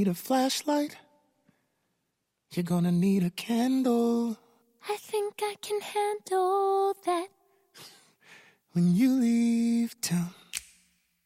Need a flashlight? You're gonna need a candle. I think I can handle that. When you leave town.